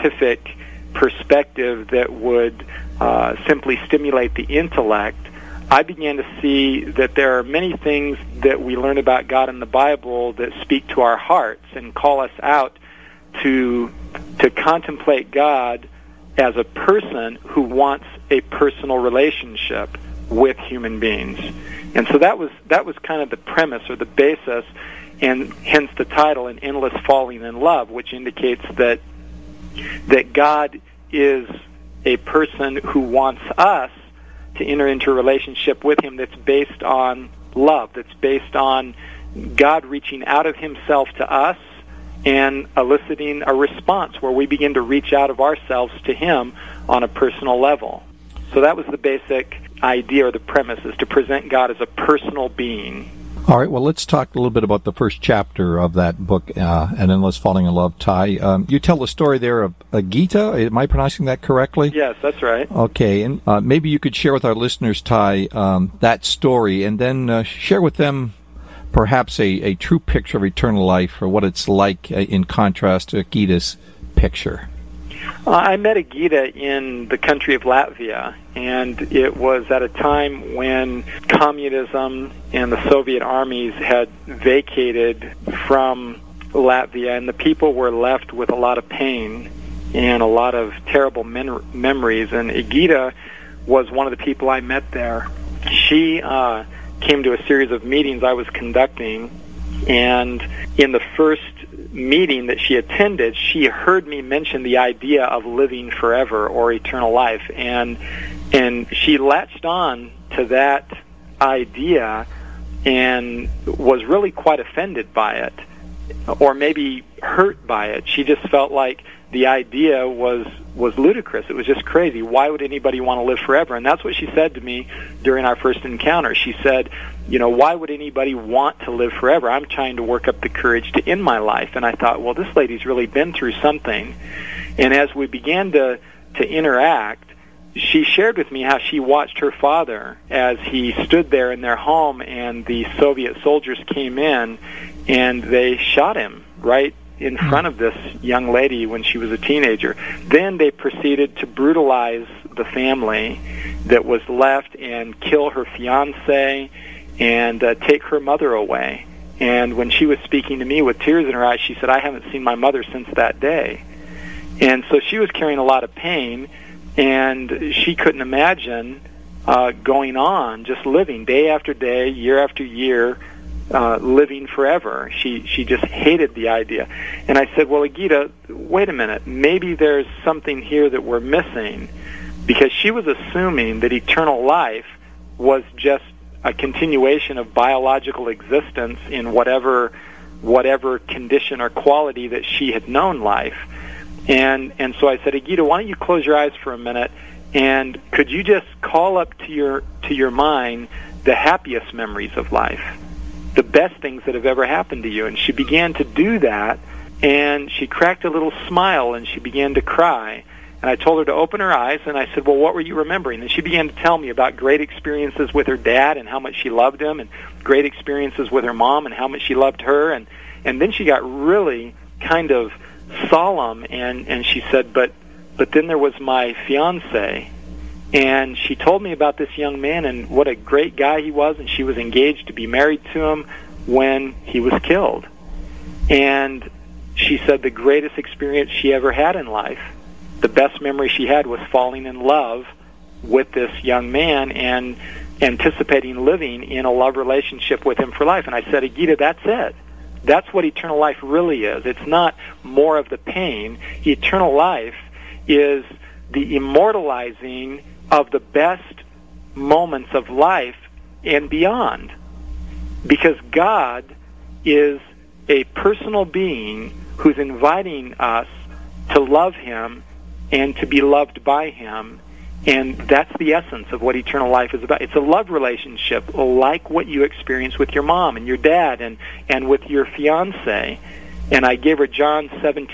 scientific perspective that would simply stimulate the intellect, I began to see that there are many things that we learn about God in the Bible that speak to our hearts and call us out to contemplate God as a person who wants a personal relationship with human beings. And so that was kind of the premise or the basis, and hence the title, An Endless Falling in Love, which indicates that God is a person who wants us to enter into a relationship with him that's based on love, that's based on God reaching out of himself to us and eliciting a response where we begin to reach out of ourselves to him on a personal level. So that was the basic idea or the premise, is to present God as a personal being. All right, well, let's talk a little bit about the first chapter of that book, An Endless Falling in Love, Ty. You tell the story there of Gita. Am I pronouncing that correctly? Yes, that's right. Okay, and maybe you could share with our listeners, Ty, that story, and then share with them perhaps a true picture of eternal life, or what it's like in contrast to Gita's picture. I met a Gita in the country of Latvia, and it was at a time when communism and the Soviet armies had vacated from Latvia, and the people were left with a lot of pain and a lot of terrible memories. And Gita was one of the people I met there. She came to a series of meetings I was conducting, and in the first meeting that she attended, she heard me mention the idea of living forever or eternal life, and she latched on to that idea and was really quite offended by it, or maybe hurt by it. She just felt like the idea was ludicrous. It was just crazy. Why would anybody want to live forever? And that's what she said to me during our first encounter. She said, why would anybody want to live forever? I'm trying to work up the courage to end my life. And I thought, well, this lady's really been through something. And as we began to interact, she shared with me how she watched her father as he stood there in their home, and the Soviet soldiers came in and they shot him right in front of this young lady when she was a teenager. Then they proceeded to brutalize the family that was left and kill her fiancé and take her mother away. And when she was speaking to me with tears in her eyes, she said, I haven't seen my mother since that day. And so she was carrying a lot of pain, and she couldn't imagine going on, just living day after day, year after year, living forever. She just hated the idea. And I said, well, Gita, wait a minute. Maybe there's something here that we're missing, because she was assuming that eternal life was just a continuation of biological existence in whatever condition or quality that she had known life. And so I said, Gita, why don't you close your eyes for a minute, and could you just call up to your mind the happiest memories of life, the best things that have ever happened to you? And she began to do that, and she cracked a little smile, and she began to cry. And I told her to open her eyes, and I said, well, what were you remembering? And she began to tell me about great experiences with her dad and how much she loved him, and great experiences with her mom and how much she loved her. And then she got really kind of solemn, and she said, but then there was my fiancé. And she told me about this young man and what a great guy he was, and she was engaged to be married to him when he was killed. And she said the greatest experience she ever had in life, the best memory she had, was falling in love with this young man and anticipating living in a love relationship with him for life. And I said, Gita, that's it. That's what eternal life really is. It's not more of the pain. Eternal life is the immortalizing of the best moments of life and beyond. Because God is a personal being who's inviting us to love him and to be loved by him. And that's the essence of what eternal life is about. It's a love relationship like what you experience with your mom and your dad and with your fiancé. And I gave her John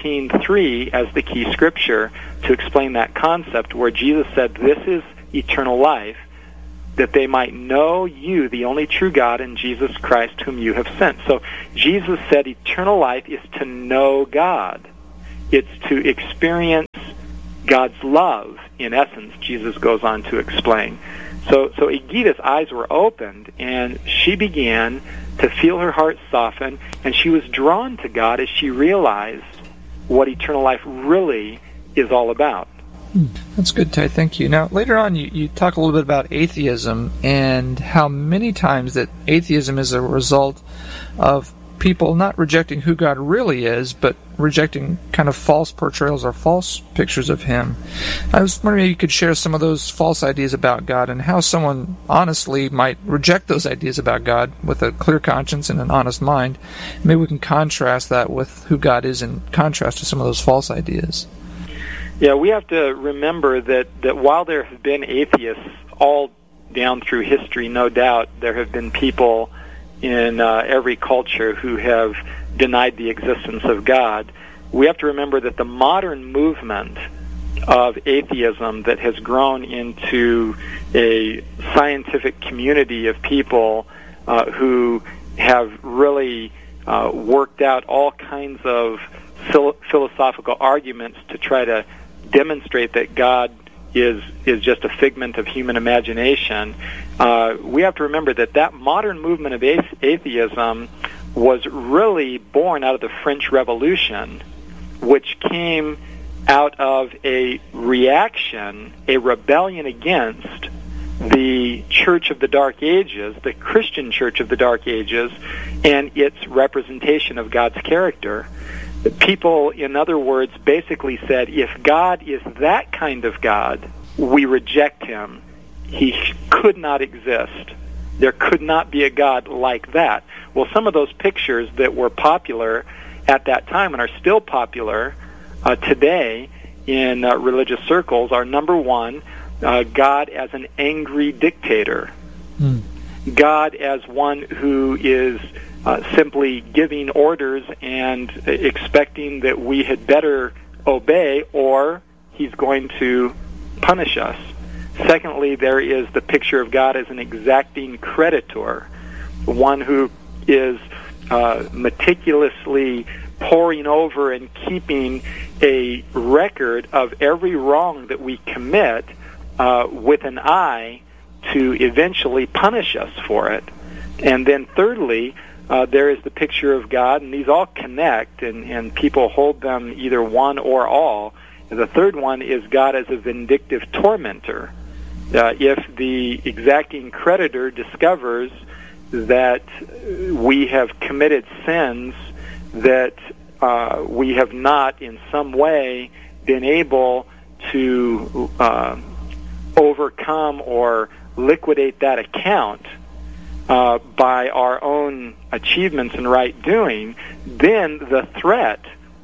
17:3 as the key scripture to explain that concept, where Jesus said, this is eternal life, that they might know you, the only true God, and Jesus Christ whom you have sent. So Jesus said eternal life is to know God. It's to experience God's love, in essence, Jesus goes on to explain. So Egita's eyes were opened, and she began to feel her heart soften, and she was drawn to God as she realized what eternal life really is all about. That's good, Ty. Thank you. Now, later on, you talk a little bit about atheism and how many times that atheism is a result of people not rejecting who God really is, but rejecting kind of false portrayals or false pictures of Him. I was wondering if you could share some of those false ideas about God and how someone honestly might reject those ideas about God with a clear conscience and an honest mind. Maybe we can contrast that with who God is in contrast to some of those false ideas. Yeah, we have to remember that while there have been atheists all down through history, no doubt, there have been people in every culture who have denied the existence of God. We have to remember that the modern movement of atheism that has grown into a scientific community of people who have really worked out all kinds of philosophical arguments to try to demonstrate that God is just a figment of human imagination. We have to remember that modern movement of atheism was really born out of the French Revolution, which came out of a reaction, a rebellion against the Church of the Dark Ages, the Christian Church of the Dark Ages, and its representation of God's character. People, in other words, basically said, if God is that kind of God, we reject Him. He could not exist. There could not be a God like that. Well, some of those pictures that were popular at that time and are still popular today in religious circles are, number one, God as an angry dictator. God as one who is simply giving orders and expecting that we had better obey or He's going to punish us. Secondly, there is the picture of God as an exacting creditor, one who is meticulously poring over and keeping a record of every wrong that we commit with an eye to eventually punish us for it. And then thirdly, there is the picture of God, and these all connect, and people hold them either one or all. And the third one is God as a vindictive tormentor. If the exacting creditor discovers that we have committed sins that we have not in some way been able to overcome or liquidate that account by our own achievements and right doing, then the threat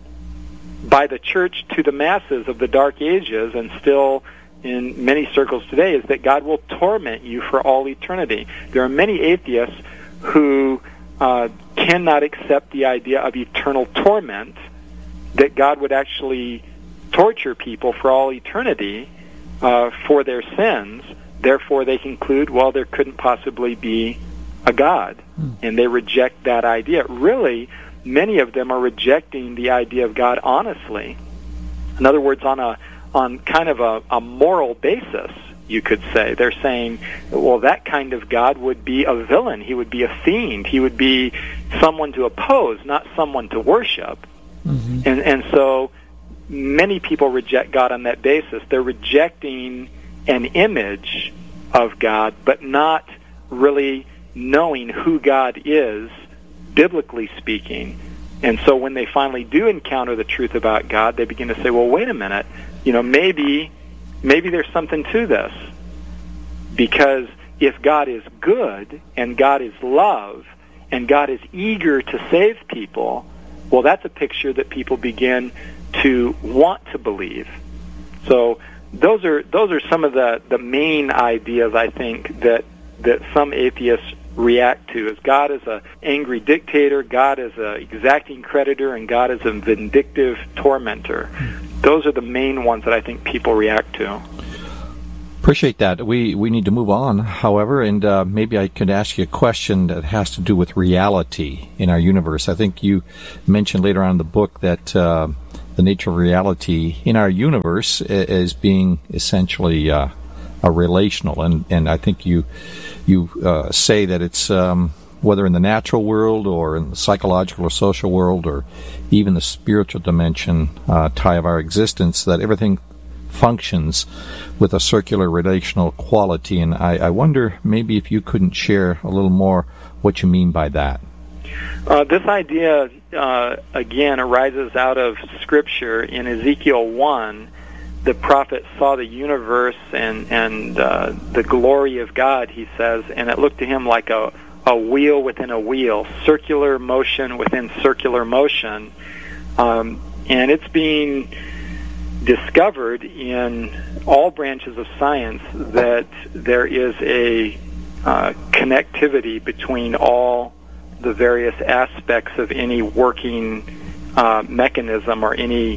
by the church to the masses of the Dark Ages, and still in many circles today, is that God will torment you for all eternity. There are many atheists who cannot accept the idea of eternal torment, that God would actually torture people for all eternity for their sins. Therefore, they conclude, well, there couldn't possibly be a God, and they reject that idea. Really, many of them are rejecting the idea of God honestly. In other words, on kind of a moral basis, you could say. They're saying, well, that kind of God would be a villain. He would be a fiend. He would be someone to oppose, not someone to worship. Mm-hmm. And so many people reject God on that basis. They're rejecting an image of God, but not really knowing who God is, biblically speaking. And so when they finally do encounter the truth about God, they begin to say, well, wait a minute, maybe there's something to this. Because if God is good, and God is love, and God is eager to save people, well, that's a picture that people begin to want to believe. So those are some of the main ideas, I think, that some atheists react to, is God as an angry dictator, God as an exacting creditor, and God as a vindictive tormentor. Those are the main ones that I think people react to. Appreciate that. We need to move on, however, and maybe I could ask you a question that has to do with reality in our universe. I think you mentioned later on in the book that the nature of reality in our universe as being essentially a relational, and I think you say that it's whether in the natural world or in the psychological or social world or even the spiritual dimension tie of our existence, that everything functions with a circular relational quality. And I wonder maybe if you couldn't share a little more what you mean by that. This idea, again, arises out of Scripture. In Ezekiel 1, the prophet saw the universe and the glory of God, he says, and it looked to him like a wheel within a wheel, circular motion within circular motion. And it's being discovered in all branches of science that there is a connectivity between all the various aspects of any working mechanism or any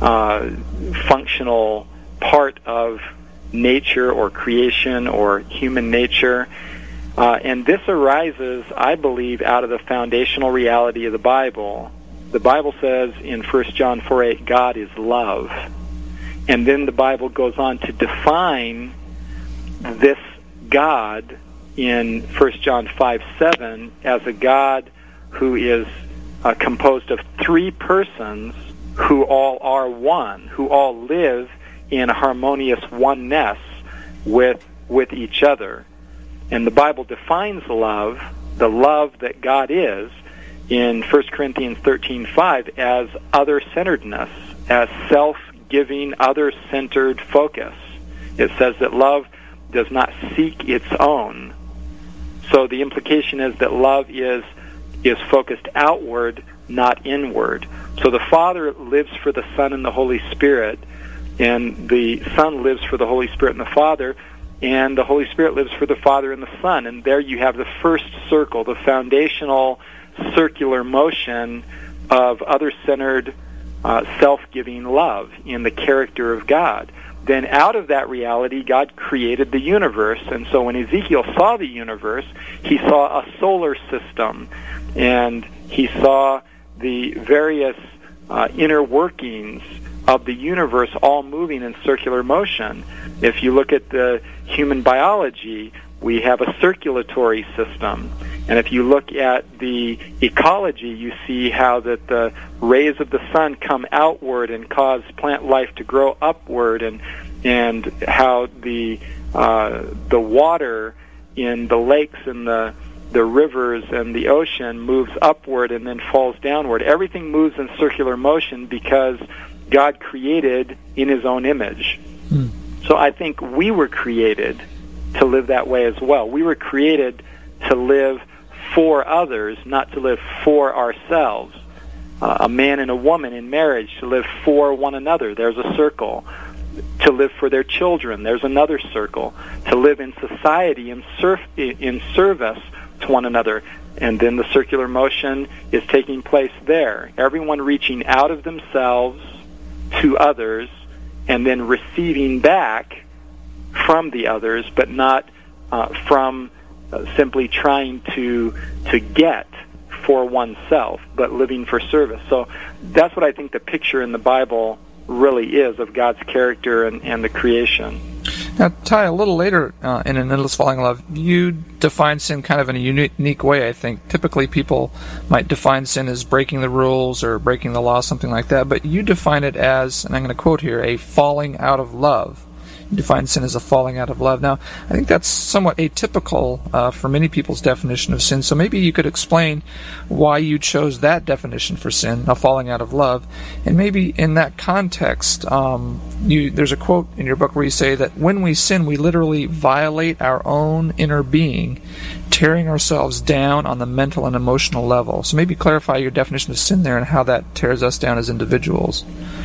functional part of nature or creation or human nature. And this arises, I believe, out of the foundational reality of the Bible. The Bible says in 1 John 4:8, God is love. And then the Bible goes on to define this God in 1 John 5:7 as a God who is composed of three persons who all are one, who all live in harmonious oneness with each other. And the Bible defines love, the love that God is, in 1 Corinthians 13:5 as other-centeredness, as self-giving, other-centered focus. It says that love does not seek its own. So the implication is that love is focused outward, not inward. So the Father lives for the Son and the Holy Spirit, and the Son lives for the Holy Spirit and the Father, and the Holy Spirit lives for the Father and the Son. And there you have the first circle, the foundational circular motion of other-centered, self-giving love in the character of God. Then out of that reality, God created the universe. And so when Ezekiel saw the universe, he saw a solar system, and he saw the various inner workings of the universe all moving in circular motion. If you look at the human biology, we have a circulatory system. And if you look at the ecology, you see how that the rays of the sun come outward and cause plant life to grow upward, and how the water in the lakes and the rivers and the ocean moves upward and then falls downward. Everything moves in circular motion because God created in His own image. So I think we were created to live that way as well. We were created to live for others, not to live for ourselves. A man and a woman in marriage, to live for one another. There's a circle. To live for their children, there's another circle. To live in society in service to one another. And then the circular motion is taking place there. Everyone reaching out of themselves to others and then receiving back from the others, but not from simply trying to get for oneself, but living for service. So that's what I think the picture in the Bible really is of God's character and the creation. Now, Ty, a little later in An Endless Falling Love, you define sin kind of in a unique way, I think. Typically, people might define sin as breaking the rules or breaking the law, something like that, but you define it as, and I'm going to quote here, a falling out of love. You define sin as a falling out of love. Now, I think that's somewhat atypical for many people's definition of sin, so maybe you could explain why you chose that definition for sin, a falling out of love, and maybe in that context, there's a quote in your book where you say that when we sin, we literally violate our own inner being, tearing ourselves down on the mental and emotional level. So maybe clarify your definition of sin there and how that tears us down as individuals.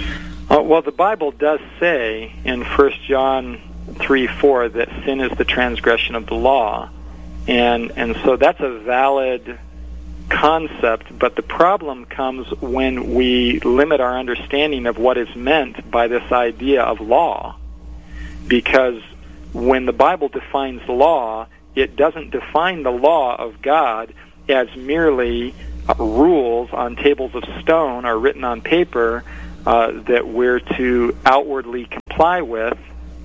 Well, the Bible does say in 1 John 3:4 that sin is the transgression of the law, and so that's a valid concept, but the problem comes when we limit our understanding of what is meant by this idea of law, because when the Bible defines law, it doesn't define the law of God as merely rules on tables of stone or written on paper that we're to outwardly comply with.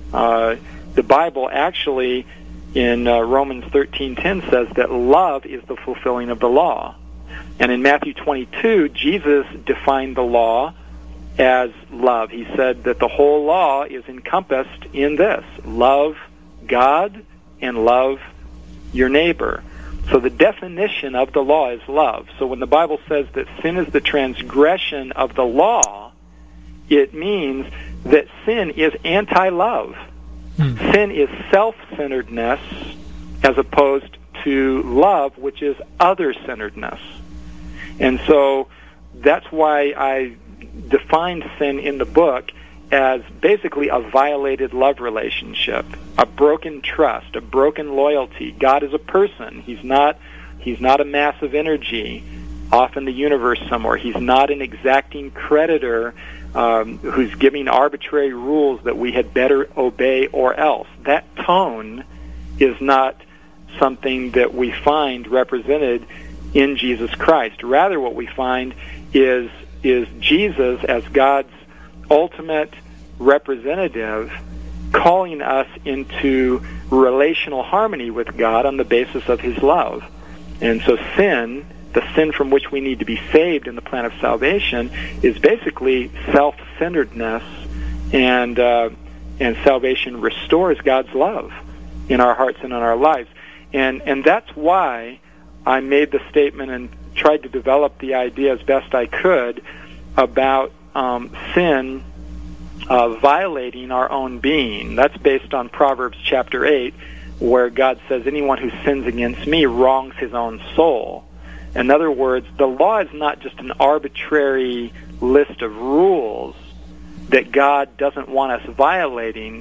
The Bible actually, in Romans 13:10, says that love is the fulfilling of the law. And in Matthew 22, Jesus defined the law as love. He said that the whole law is encompassed in this: love God and love your neighbor. So the definition of the law is love. So when the Bible says that sin is the transgression of the law, it means that sin is anti-love. Sin is self-centeredness as opposed to love, which is other-centeredness. And so that's why I defined sin in the book as basically a violated love relationship, a broken trust, a broken loyalty. God is a person. He's not a mass of energy off in the universe somewhere. He's not an exacting creditor who's giving arbitrary rules that we had better obey or else. That tone is not something that we find represented in Jesus Christ. Rather, what we find is Jesus as God's ultimate representative calling us into relational harmony with God on the basis of his love. And so sin, the sin from which we need to be saved in the plan of salvation, is basically self-centeredness, and salvation restores God's love in our hearts and in our lives. And that's why I made the statement and tried to develop the idea as best I could about sin violating our own being. That's based on Proverbs chapter 8, where God says, anyone who sins against me wrongs his own soul. In other words, the law is not just an arbitrary list of rules that God doesn't want us violating.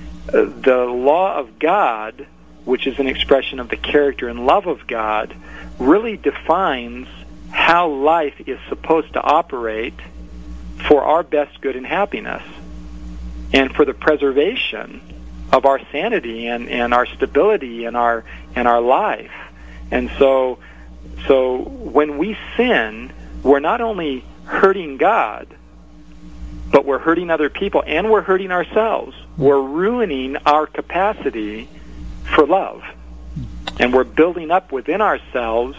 The law of God, which is an expression of the character and love of God, really defines how life is supposed to operate for our best good and happiness, and for the preservation of our sanity and our stability and our life. And so when we sin, we're not only hurting God, but we're hurting other people, and we're hurting ourselves. We're ruining our capacity for love, and we're building up within ourselves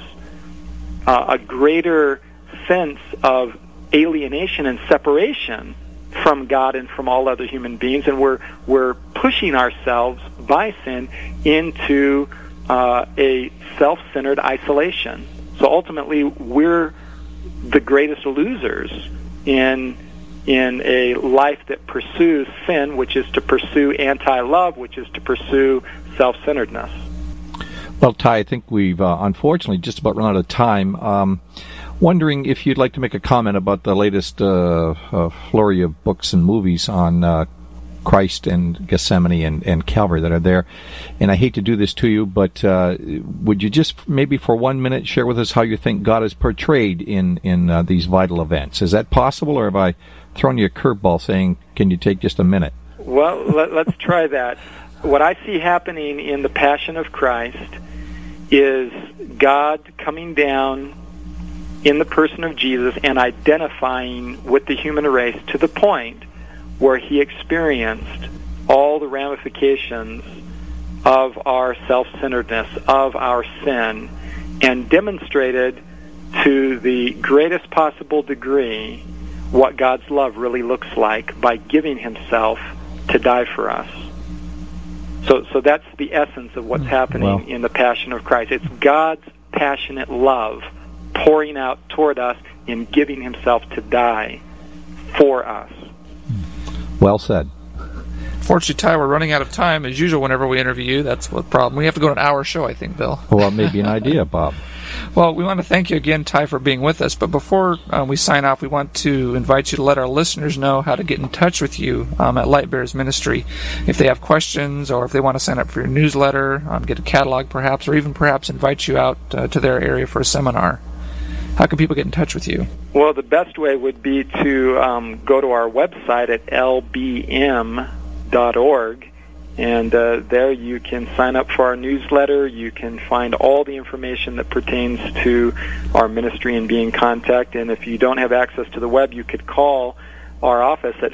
a greater sense of alienation and separation from God and from all other human beings, and we're pushing ourselves by sin into a self-centered isolation. So ultimately, we're the greatest losers in a life that pursues sin, which is to pursue anti-love, which is to pursue self-centeredness. Well, Ty, I think we've unfortunately just about run out of time. Wondering if you'd like to make a comment about the latest flurry of books and movies on Christ and Gethsemane and Calvary that are there. And I hate to do this to you, but would you just maybe for 1 minute share with us how you think God is portrayed in these vital events? Is that possible, or have I thrown you a curveball saying, can you take just a minute? Well, let's try that. What I see happening in the Passion of Christ is God coming down in the person of Jesus and identifying with the human race to the point where he experienced all the ramifications of our self-centeredness, of our sin, and demonstrated to the greatest possible degree what God's love really looks like by giving himself to die for us. So that's the essence of what's happening in the Passion of Christ. It's God's passionate love pouring out toward us in giving himself to die for us. Well said. Fortunately, Ty, we're running out of time, as usual, whenever we interview you. That's the problem. We have to go to an hour show, I think, Bill. Well, maybe an idea, Bob. Well, we want to thank you again, Ty, for being with us. But before we sign off, we want to invite you to let our listeners know how to get in touch with you at Lightbearers Ministry. If they have questions, or if they want to sign up for your newsletter, get a catalog perhaps, or even perhaps invite you out to their area for a seminar. How can people get in touch with you? Well, the best way would be to go to our website at lbm.org, and there you can sign up for our newsletter. You can find all the information that pertains to our ministry and be in contact. And if you don't have access to the web, you could call our office at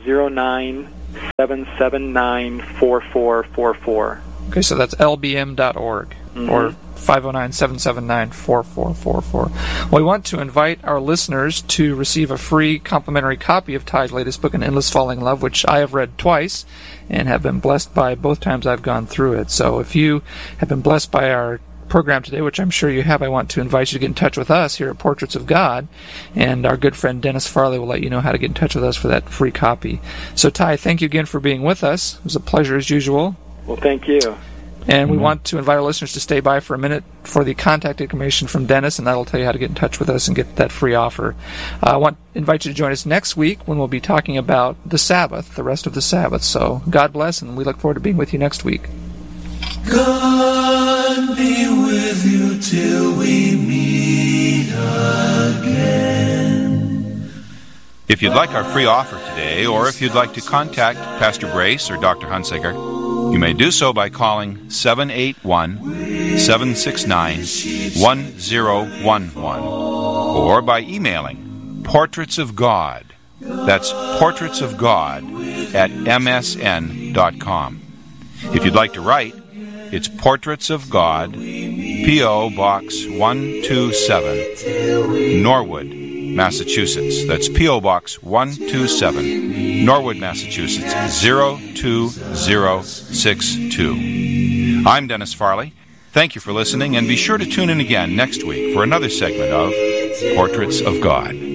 509-779-4444. Okay, so that's lbm.org or 509-779-4444. Well, we want to invite our listeners to receive a free complimentary copy of Ty's latest book, An Endless Falling in Love, which I have read twice and have been blessed by both times I've gone through it. So if you have been blessed by our program today, which I'm sure you have, I want to invite you to get in touch with us here at Portraits of God, and our good friend Dennis Farley will let you know how to get in touch with us for that free copy. So Ty, thank you again for being with us. It was a pleasure as usual. Well, thank you. And we want to invite our listeners to stay by for a minute for the contact information from Dennis, and that'll tell you how to get in touch with us and get that free offer. I want to invite you to join us next week when we'll be talking about the Sabbath, the rest of the Sabbath. So God bless, and we look forward to being with you next week. God be with you till we meet again. If you'd like our free offer today, or if you'd like to contact Pastor Brace or Dr. Hunsaker, you may do so by calling 781-769-1011 or by emailing Portraits of God. That's Portraits of God at msn.com. If you'd like to write, it's Portraits of God, P.O. Box 127, Norwood, Massachusetts. That's P.O. Box 127, Norwood, Massachusetts, 02062. I'm Dennis Farley. Thank you for listening, and be sure to tune in again next week for another segment of Portraits of God.